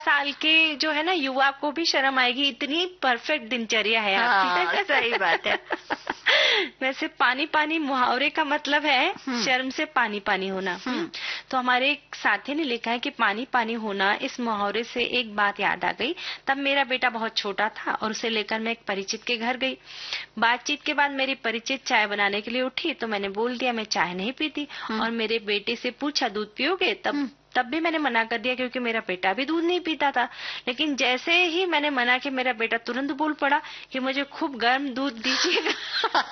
साल के जो है ना युवा को भी शर्म आएगी, इतनी परफेक्ट दिनचर्या है हाँ, आपकी। सही बात है। वैसे पानी पानी मुहावरे का मतलब है शर्म से पानी पानी होना। तो हमारे एक साथी ने लिखा है कि पानी पानी होना, इस मुहावरे से एक बात याद आ गई। तब मेरा बेटा बहुत छोटा था और उसे लेकर मैं एक परिचित के घर गई। बातचीत के बाद मेरी परिचित चाय बनाने के लिए उठी तो मैंने बोल दिया मैं चाय नहीं पीती, और मेरे बेटे से पूछा दूध पियोगे? तब भी मैंने मना कर दिया क्योंकि मेरा बेटा भी दूध नहीं पीता था। लेकिन जैसे ही मैंने मना कि मेरा बेटा तुरंत बोल पड़ा कि मुझे खूब गर्म दूध दीजिएगा।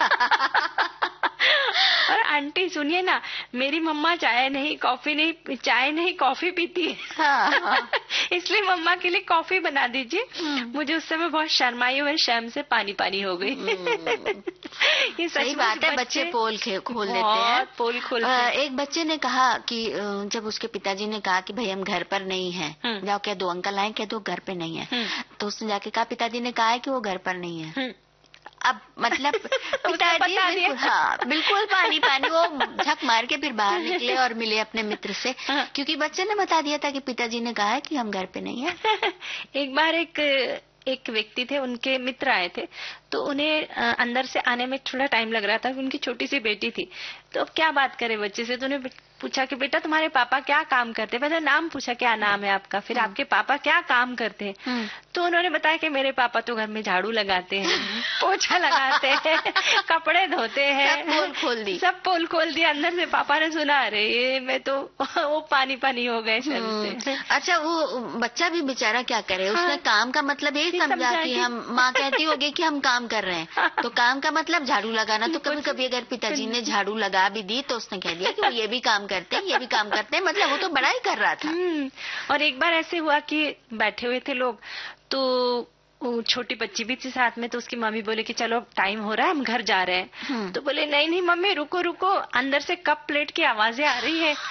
और आंटी सुनिए ना, मेरी मम्मा चाय नहीं कॉफी पीती है। हाँ। इसलिए मम्मा के लिए कॉफी बना दीजिए। मुझे उस समय बहुत शर्म आई और शर्म से पानी पानी हो गई। ये सही बात है, बच्चे पोल खोल लेते हैं। पोल खोल। एक बच्चे ने कहा कि जब उसके पिताजी ने कहा कि भाई हम घर पर नहीं हैं, जाओ कह दो अंकल आए, कह दो घर पे नहीं है। तो उसने जाके कहा पिताजी ने कहा है कि वो घर पर नहीं है। अब मतलब पिताजी बिल्कुल पानी पानी, वो झक मार के फिर बाहर निकले और मिले अपने मित्र से, क्योंकि बच्चे ने बता दिया था कि पिताजी ने कहा है कि हम घर पे नहीं है। एक बार एक व्यक्ति थे, उनके मित्र आए थे, तो उन्हें अंदर से आने में थोड़ा टाइम लग रहा था। उनकी छोटी सी बेटी थी, तो अब क्या बात करे बच्चे से। तो उन्हें पूछा कि बेटा तुम्हारे पापा क्या काम करते हैं? पहले नाम पूछा क्या नाम है आपका, फिर आपके पापा क्या काम करते हैं? तो उन्होंने बताया कि मेरे पापा तो घर में झाड़ू लगाते हैं, पोछा लगाते हैं, कपड़े धोते हैं। सब पोल खोल दिया। अंदर से पापा ने सुना, अरे ये मैं तो वो पानी पानी हो गए शर्म से। अच्छा, वो बच्चा भी बेचारा क्या करे, उसने काम का मतलब यही समझा कि हम, माँ कहती होगी कि हम काम कर रहे हैं, तो काम का मतलब झाड़ू लगाना। तो कभी कभी अगर पिताजी ने झाड़ू लगा भी दी तो उसने कह दिया कि वो ये भी काम करते हैं, ये भी काम करते हैं, मतलब वो तो बड़ा ही कर रहा था। और एक बार ऐसे हुआ कि बैठे हुए थे लोग, तो वो छोटी बच्ची भी थी साथ में, तो उसकी मम्मी बोले कि चलो टाइम हो रहा है, हम घर जा रहे हैं। तो बोले नहीं मम्मी रुको, अंदर से कप प्लेट की आवाजें आ रही है,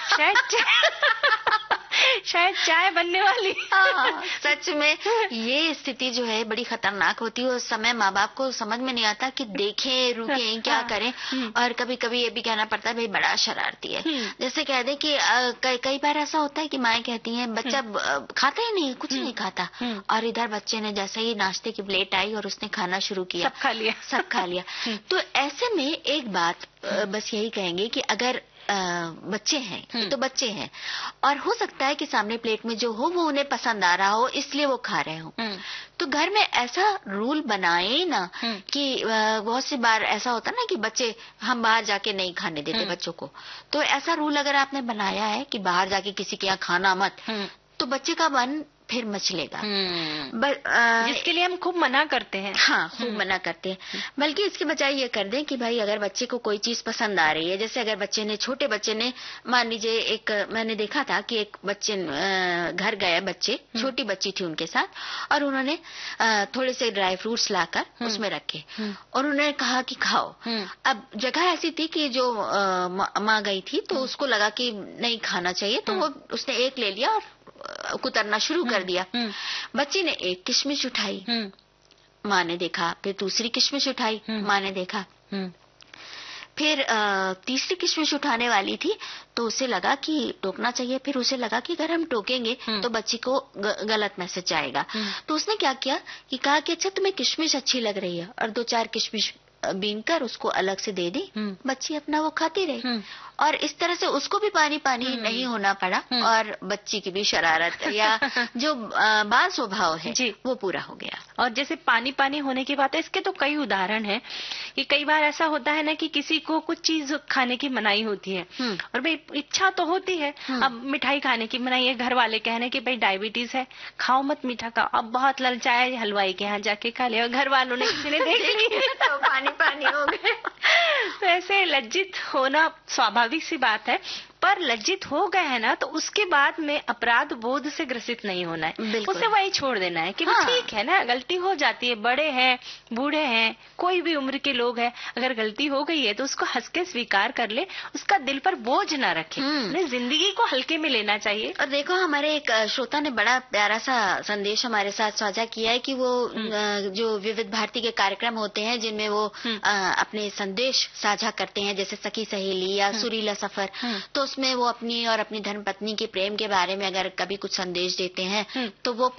शायद चाय बनने वाली। सच में ये स्थिति जो है बड़ी खतरनाक होती है। उस समय माँ बाप को समझ में नहीं आता कि देखें, रुकें, क्या करें। और कभी कभी ये भी कहना पड़ता है भाई बड़ा शरारती है। जैसे कह दे कि कई बार ऐसा होता है कि माएँ कहती हैं बच्चा खाता ही नहीं, कुछ नहीं खाता, और इधर बच्चे ने जैसे ही नाश्ते की प्लेट आई और उसने खाना शुरू किया, सब खा लिया। तो ऐसे में एक बात बस यही कहेंगे कि अगर बच्चे हैं तो बच्चे हैं, और हो सकता है कि सामने प्लेट में जो हो वो उन्हें पसंद आ रहा हो, इसलिए वो खा रहे हो। तो घर में ऐसा रूल बनाए ना कि बहुत सी बार ऐसा होता ना कि बच्चे, हम बाहर जाके नहीं खाने देते बच्चों को, तो ऐसा रूल अगर आपने बनाया है कि बाहर जाके किसी के यहाँ खाना मत, तो बच्चे का मन फिर मचलेगा। जिसके लिए हम खूब मना करते हैं। हाँ, खूब मना करते हैं। बल्कि इसके बजाय ये कर दें कि भाई अगर बच्चे को कोई चीज पसंद आ रही है, जैसे अगर छोटे बच्चे ने, मान लीजिए मैंने देखा था कि एक बच्चे घर गए, बच्चे, छोटी बच्ची थी उनके साथ, और उन्होंने थोड़े से ड्राई फ्रूट्स लाकर उसमें रखे और उन्होंने कहा कि खाओ। अब जगह ऐसी थी कि जो माँ गई थी तो उसको लगा कि नहीं खाना चाहिए, तो वो उसने एक ले लिया और कुतरना शुरू कर दिया। बच्ची ने एक किशमिश उठाई, माँ ने देखा, फिर दूसरी किशमिश उठाई, माँ ने देखा, फिर तीसरी किशमिश उठाने वाली थी तो उसे लगा कि टोकना चाहिए। फिर उसे लगा कि अगर हम टोकेंगे तो बच्ची को गलत मैसेज जाएगा। तो उसने क्या किया कि कहा कि अच्छा तुम्हें किशमिश अच्छी लग रही है, और 2-4 किशमिश बीन कर उसको अलग से दे दी। बच्ची अपना वो खाती रही, और इस तरह से उसको भी पानी पानी नहीं होना पड़ा, और बच्ची की भी शरारत या जो बाल स्वभाव है वो पूरा हो गया। और जैसे पानी पानी होने की बात है, इसके तो कई उदाहरण हैं कि कई बार ऐसा होता है ना कि किसी को कुछ चीज खाने की मनाही होती है, और भाई इच्छा तो होती है, अब मिठाई खाने की मनाही है, घर वाले कहने कि भाई डायबिटीज है, खाओ मत मीठा खाओ। अब बहुत ललचाया, हलवाई के यहाँ जाके खा लिया, और घर वालों ने किसी ने देख लिया तो पानी पानी हो गए। तो ऐसे लज्जित होना स्वाभाविक सी बात है, पर लज्जित हो गए है ना तो उसके बाद में अपराध बोध से ग्रसित नहीं होना है, उसे वही छोड़ देना है कि ठीक है ना, गलती हो जाती है, बड़े हैं, बूढ़े हैं, कोई भी उम्र के लोग हैं, अगर गलती हो गई है तो उसको हंस के स्वीकार कर ले, उसका दिल पर बोझ ना रखे, जिंदगी को हल्के में लेना चाहिए। और देखो, हमारे एक श्रोता ने बड़ा प्यारा सा संदेश हमारे साथ साझा किया है कि वो जो विविध भारती के कार्यक्रम होते हैं जिनमें वो अपने संदेश साझा करते हैं, जैसे सखी सहेली या सुरीला सफर, तो उसमें वो अपनी और अपनी धर्मपत्नी के प्रेम के बारे में अगर कभी कुछ संदेश देते हैं तो वो